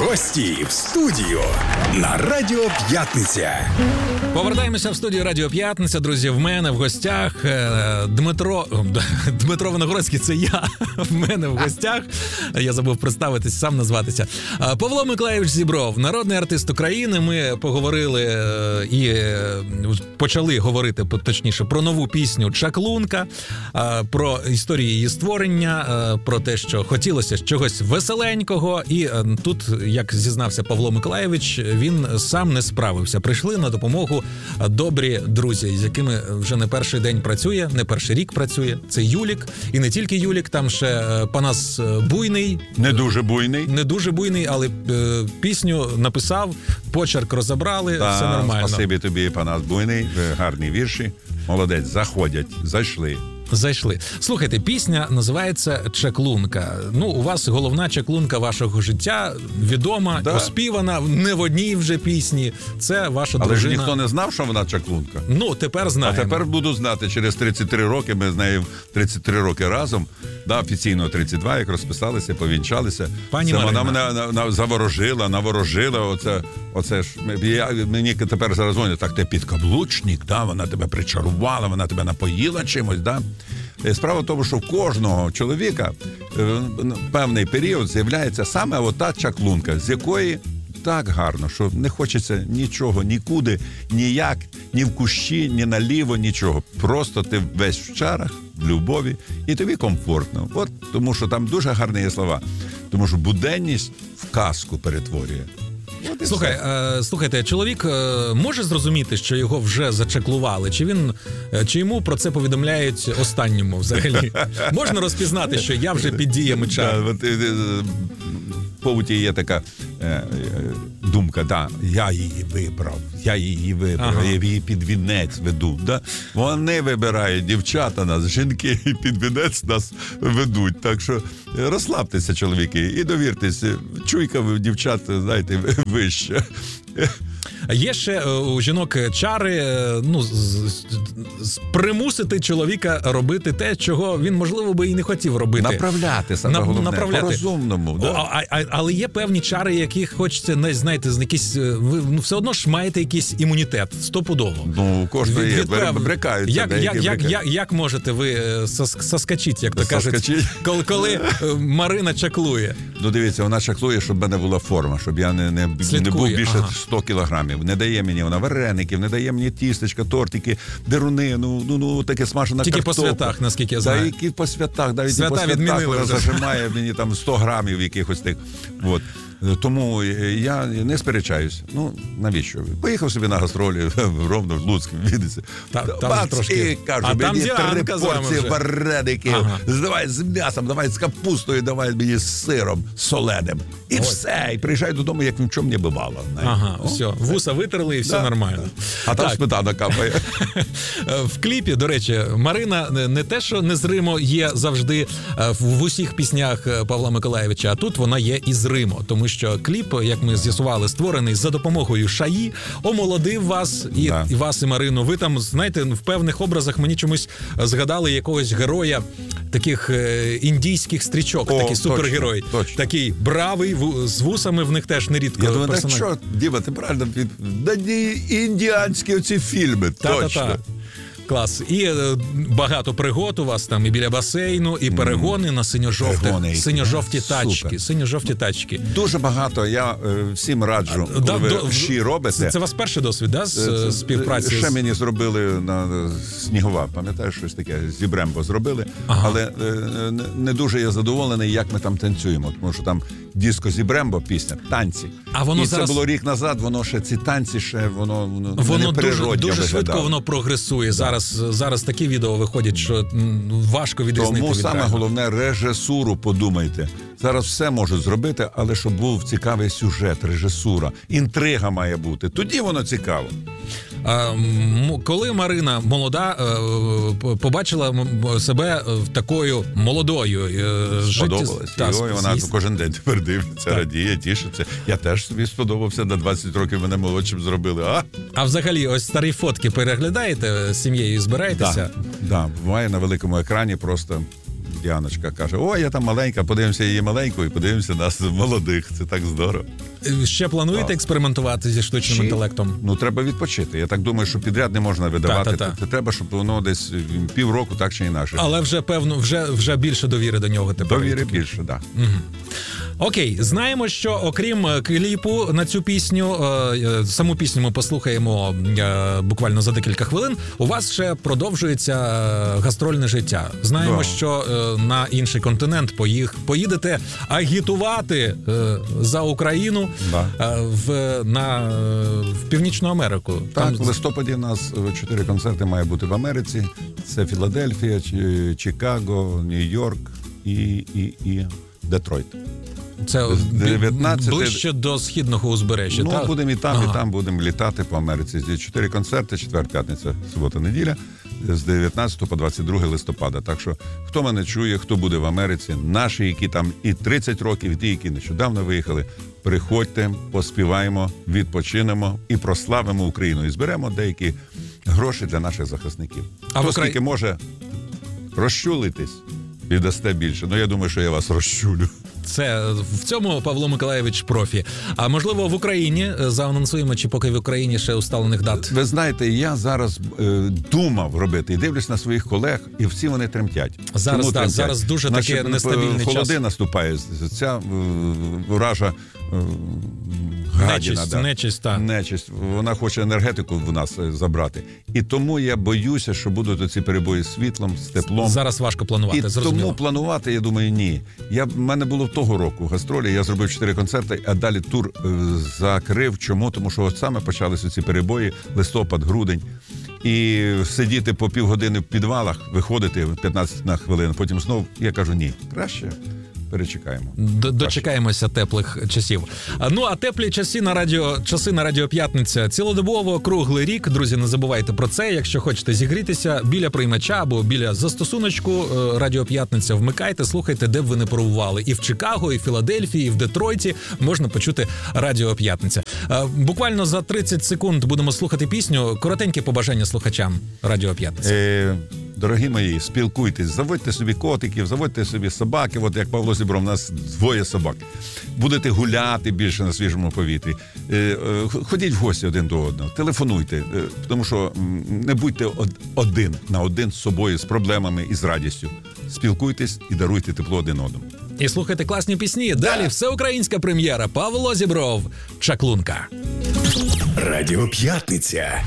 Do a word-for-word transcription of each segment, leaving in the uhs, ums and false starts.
Гості в студію на Радіо П'ятниця. Повертаємося в студію Радіо П'ятниця. Друзі, в мене в гостях Дмитро... Дмитро Виногородський, це я. В мене в гостях, я забув представитись, сам назватися. Павло Миколайович Зібров, народний артист України. Ми поговорили і почали говорити, точніше, про нову пісню «Чаклунка», про історію її створення, про те, що хотілося чогось веселенького. І тут, як зізнався Павло Миколайович, він сам не справився. Прийшли на допомогу добрі друзі, з якими вже не перший день працює, не перший рік працює. Це Юлік. І не тільки Юлік, там ще Панас Буйний. Не дуже буйний. Не дуже буйний, але е, пісню написав, почерк розібрали, Та, все нормально. Спасибі тобі, Панас Буйний, гарні вірші. Молодець, заходять, зайшли. Зайшли. Слухайте, пісня називається «Чаклунка». Ну, у вас головна чаклунка вашого життя, відома, да. оспівана, не в одній вже пісні. Це ваша Але дружина. ж ніхто не знав, що вона чаклунка. Ну, тепер знаємо. А тепер буду знати, через тридцять три роки, ми з нею тридцять три роки разом, да, офіційно тридцять два, як розписалися, повінчалися. Пані Це Марина. вона мене на, на, заворожила, наворожила, оце, оце ж, я, мені тепер зараз дзвонять, так, ти підкаблучник, да, вона тебе причарувала, вона тебе напоїла чимось, да. Справа в тому, що в кожного чоловіка в певний період з'являється саме ота чаклунка, з якої так гарно, що не хочеться нічого, нікуди, ніяк, ні в кущі, ні наліво, нічого. Просто ти весь в чарах, в любові, і тобі комфортно. От тому, що там дуже гарні є слова. Тому що буденність в казку перетворює. Слухай, е, слухайте, чоловік е, може зрозуміти, що його вже зачаклували? Чи він, е, чи йому про це повідомляють останньому взагалі? Можна розпізнати, що я вже під діями чару? В побуті є така е, е, думка, да, я її вибрав, я її вибрав, ага. Я її під вінець веду. Да? Вони вибирають, дівчата нас, жінки під вінець нас ведуть. Так що розслабтеся, чоловіки, і довіртеся. Чуйка в дівчат, знаєте, вище. Є ще у жінок чари, ну, з, з, з, примусити чоловіка робити те, чого він, можливо, би і не хотів робити. Направляти, саме На, головне, направляти. по-розумному. Да? А, а, але є певні чари, яких хочеться, не знаєте, з якісь, ви ну, все одно ж маєте якийсь імунітет, стопудово. Ну, кожного є, брекаються. Як, як, як, як, як можете ви соскочити, як то кажуть, коли, коли Марина чаклує? Ну, дивіться, вона чаклує, щоб в мене була форма, щоб я не, не, не був більше ага. сто кілограмів. Не дає мені вона вареників, не дає мені тістечка, тортики, деруни, ну, ну, ну таке смажена тільки картопля. Тільки по святах, наскільки я знаю. Да, які по святах, навіть свята по святах вона вже. зажимає мені там сто грамів якихось тих. От. Тому я не сперечаюсь. Ну, навіщо? Поїхав собі на гастролі в Ровно, в Луцьк, в Вінниці. Та, там трошки... І кажу, а мені там три порції вареників. Ага. Давай з м'ясом, давай з капустою, давай мені з сиром соленим. І Ось. все. І приїжджаю додому, як ні в чому не бувало. Ага, О, все. Вуса витерли і все да, нормально. Да. А там сметана капає. В кліпі, до речі, Марина не те, що незримо є завжди в усіх піснях Павла Миколайовича, а тут вона є і зримо. Тому що кліп, як ми з'ясували, створений за допомогою Шаї, омолодив вас і, да. і вас, і Марину. Ви там, знаєте, в певних образах мені чомусь згадали якогось героя таких е, індійських стрічок, О, такий супергерой. Точно, точно. Такий бравий, в, з вусами в них теж нерідко. Я думаю, так що, Діма, ти правильно, да не індіанські оці фільми, Та-та-та. точно. Клас. І е, багато пригод у вас там, і біля басейну, і перегони mm. на синьо-жовті, синьо-жовті тачки. Синьо-жовті тачки. Дуже багато. Я е, всім раджу, а, коли да, ви до, щі робите. Це, це ваш перший досвід, да, з співпраці? Ще мені зробили на Снігова, пам'ятаєш, щось таке, з Зібрембо зробили. Ага. Але е, не, не дуже я задоволений, як ми там танцюємо. Тому що там диско Зібрембо, пісня, танці. А воно і зараз... це було рік назад, воно ще ці танці, ще воно, воно, воно дуже, дуже виглядало. швидко воно прогресує. Да. Зараз Зараз такі відео виходять, що важко відрізнити. Тому від саме реально. головне, режисуру подумайте. Зараз все можуть зробити, але щоб був цікавий сюжет, режисура, інтрига має бути. Тоді воно цікаво. А, коли Марина молода, побачила себе такою молодою, сподобалась. Та, Ой, вона звісно. Кожен день тепер дивиться, радіє, тішиться. Я теж собі сподобався, на двадцять років мене молодшим зробили. А, а взагалі, ось старі фотки переглядаєте з сім'єю, збираєтеся? Так, да, да, буває на великому екрані просто... Діаночка каже, ой, я там маленька, подивимося її маленьку і подивимося нас молодих. Це так здорово. ще плануєте Так. експериментувати зі штучним Чи? інтелектом? Ну, треба відпочити. Я так думаю, що підряд не можна видавати. Та-та-та. Це треба, щоб воно десь півроку, так чи інакше. Але вже, певно, вже, вже більше довіри до нього тепер. Довіри більше, так. Да. Окей, знаємо, що окрім е, кліпу на цю пісню, е, е, саму пісню ми послухаємо е, буквально за декілька хвилин. У вас ще продовжується е, гастрольне життя. Знаємо, Да. що е, на інший континент поїх, поїдете агітувати е, за Україну Да. е, в, на, е, в Північну Америку. Так, Там в листопаді у нас е, чотири концерти має бути в Америці. Це Філадельфія, Ч- Чикаго, Нью-Йорк і, і, і Детройт. це з дев'ятнадцяти ближче до східного узбережжя. Ну, так? будемо і там, Ага. і там будемо літати по Америці. Чотири концерти, четвер, п'ятниця, субота, неділя, з дев'ятнадцятого по двадцять друге листопада. Так що, хто мене чує, хто буде в Америці, наші, які там і тридцять років, і ті, які нещодавно виїхали, приходьте, поспіваємо, відпочинемо і прославимо Україну. І зберемо деякі гроші для наших захисників. А Хто в Украї- скільки може розчулитись і дасте більше. Ну, я думаю, що я вас розчулю. Це в цьому Павло Миколаєвич профі. А можливо, в Україні е, заанонсуємо, чи поки в Україні ще усталених дат. Ви знаєте, я зараз е, думав робити і дивлюсь на своїх колег, і всі вони тремтять. Зараз, Чому так, тремтять? зараз дуже таке Значить, нестабільний холоди час. наступає. Ця е, вража е, гадіна, Нечисть, да. нечисть, та. Нечисть. Вона хоче енергетику в нас е, забрати. І тому я боюся, що будуть оці перебої з світлом, з теплом. Зараз важко планувати, І зрозуміло. тому планувати, я думаю, ні. Я, в мене було того року гастролі, я зробив чотири концерти, а далі тур е, закрив. Чому? Тому що от саме почалися ці перебої, листопад, грудень. І сидіти по півгодини в підвалах, виходити п'ятнадцять на хвилин, потім знов, я кажу, ні, краще перечекаємо. Д- Дочекаємося теплих часів. А, Ну а теплі часи на радіо часи на Радіо П'ятниця цілодобово, круглий рік. Друзі, не забувайте про це. Якщо хочете зігрітися біля приймача або біля застосуночку е, Радіо П'ятниця, вмикайте, слухайте, де б ви не перебували. І в Чикаго, і в Філадельфії, і в Детройті можна почути Радіо П'ятниця. Е, Буквально за тридцять секунд будемо слухати пісню. Коротеньке побажання слухачам Радіо П'ятниця. Е, дорогі мої, спілкуйтесь, заводьте собі котиків, заводьте собі собаки, от як Павло Зібров, у нас двоє собак. Будете гуляти більше на свіжому повітрі. Е, е, ходіть в гості один до одного, телефонуйте, е, тому що м, не будьте од- один на один з собою, з проблемами і з радістю. Спілкуйтесь і даруйте тепло один одному. І слухайте класні пісні. Далі всеукраїнська прем'єра. Павло Зібров. Чаклунка. Радіо П'ятниця.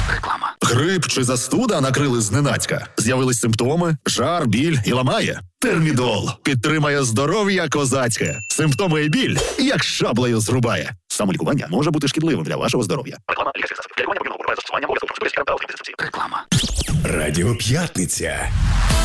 Грип чи застуда накрили зненацька. З'явились симптоми, жар, біль і ламає. Термідол підтримає здоров'я козацьке. Симптоми і біль як шаблею зрубає. Самолікування може бути шкідливим для вашого здоров'я. Реклама лікарських засобів. Лікування повинно бути застосування обов'язково. Реклама. Радіо П'ятниця.